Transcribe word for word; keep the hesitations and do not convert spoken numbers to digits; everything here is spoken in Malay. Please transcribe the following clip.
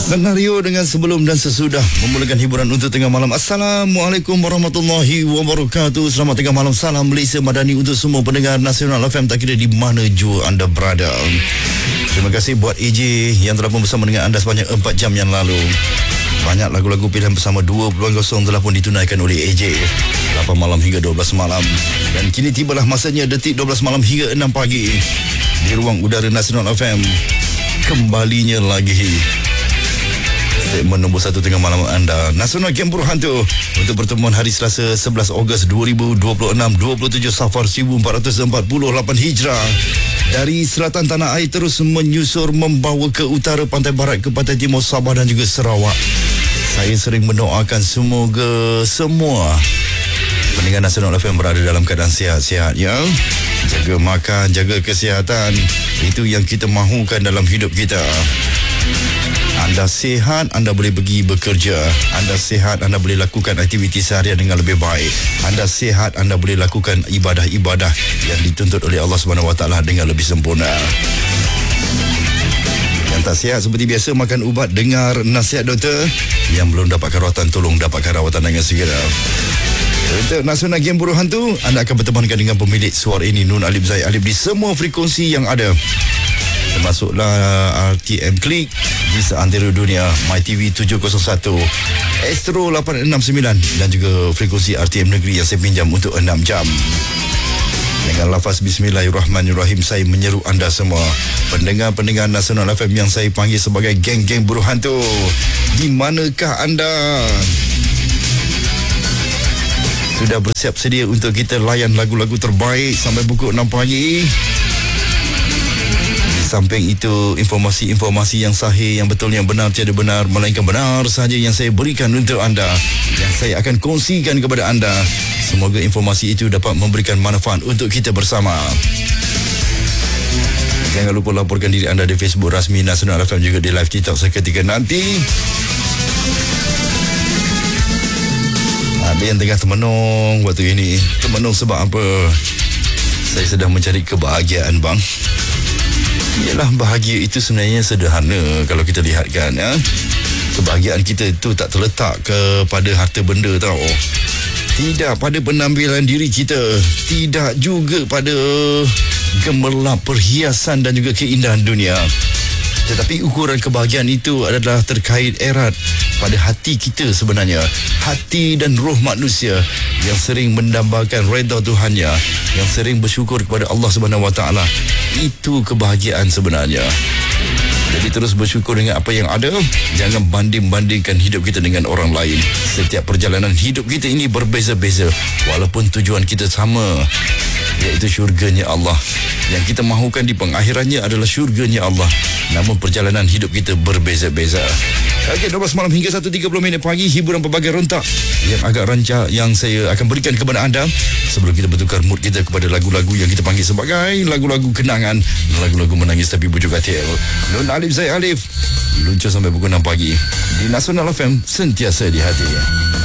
Senario dengan sebelum dan sesudah memulakan hiburan untuk tengah malam. Assalamualaikum warahmatullahi wabarakatuh. Selamat tengah malam. Salam Malaysia Madani untuk semua pendengar Nasional F M, tak kira di mana jua anda berada. Terima kasih buat A J yang telah pun bersama dengan anda sepanjang empat jam yang lalu. Banyak lagu-lagu pilihan bersama dua puluh kosong telah pun ditunaikan oleh A J. lapan malam hingga dua belas malam. Dan kini tibalah masanya detik dua belas malam hingga enam pagi. Di ruang udara Nasional F M, kembalinya lagi segmen nombor satu tengah malam anda, Nasional Game Buruh Hantu, untuk pertemuan hari Selasa sebelas Ogos dua ribu dua puluh enam, dua puluh tujuh Safar seribu empat ratus empat puluh lapan Hijrah. Dari selatan tanah air terus menyusur membawa ke utara, pantai barat ke pantai timur Sabah dan juga Sarawak. Saya sering mendoakan semoga semua pendengar Nasional F M berada dalam keadaan sihat-sihat, ya. Jaga makan, jaga kesihatan. Itu yang kita mahukan dalam hidup kita. Anda sihat, anda boleh pergi bekerja. Anda sihat, anda boleh lakukan aktiviti seharian dengan lebih baik. Anda sihat, anda boleh lakukan ibadah-ibadah yang dituntut oleh Allah Subhanahu Wa Taala dengan lebih sempurna. Yang tak sihat seperti biasa makan ubat, dengar nasihat doktor. Yang belum dapatkan rawatan, tolong dapatkan rawatan dengan segera. Untuk Nasional Game Buruh Hantu, anda akan bertemankan dengan pemilik suara ini, Nun Alif Zaid Alif, di semua frekuensi yang ada, termasuklah R T M Klik di seantero dunia, MyTV tujuh kosong satu, Astro lapan enam sembilan dan juga frekuensi R T M Negeri yang saya pinjam untuk enam jam. Dengan lafaz Bismillahirrahmanirrahim, saya menyeru anda semua, pendengar-pendengar Nasional F M yang saya panggil sebagai geng-geng buruh hantu, di manakah anda? Sudah bersiap sedia untuk kita layan lagu-lagu terbaik sampai pukul enam pagi? Di samping itu, informasi-informasi yang sahih, yang betul, yang benar, tiada benar, melainkan benar sahaja yang saya berikan untuk anda, yang saya akan kongsikan kepada anda. Semoga informasi itu dapat memberikan manfaat untuk kita bersama. Jangan lupa laporkan diri anda di Facebook rasmi Nasional F M, juga di live TikTok seketika nanti. Ada yang tengah termenung waktu ini. Termenung sebab apa? Saya sedang mencari kebahagiaan, bang. Yalah, bahagia itu sebenarnya sederhana kalau kita lihatkan, ya. Kebahagiaan kita itu tak terletak kepada harta benda, tau. Tidak pada penampilan diri kita, tidak juga pada gemerlap perhiasan dan juga keindahan dunia. Tetapi ukuran kebahagiaan itu adalah terkait erat pada hati kita sebenarnya. Hati dan roh manusia yang sering mendambakan redha Tuhannya, yang sering bersyukur kepada Allah Subhanahu Wa Taala. Itu kebahagiaan sebenarnya. Jadi terus bersyukur dengan apa yang ada. Jangan banding-bandingkan hidup kita dengan orang lain. Setiap perjalanan hidup kita ini berbeza-beza, walaupun tujuan kita sama, iaitu syurganya Allah. Yang kita mahukan di pengakhirannya adalah syurganya Allah. Namun perjalanan hidup kita berbeza-beza. Okey, dua belas malam hingga satu tiga puluh minit pagi, hiburan pelbagai rontak yang agak rancak yang saya akan berikan kepada anda sebelum kita bertukar mood kita kepada lagu-lagu yang kita panggil sebagai lagu-lagu kenangan, lagu-lagu menangis tapi bujuk hati. Nun Alif Zaid Alif, luncur sampai pukul enam pagi di Nasional F M, sentiasa di hati.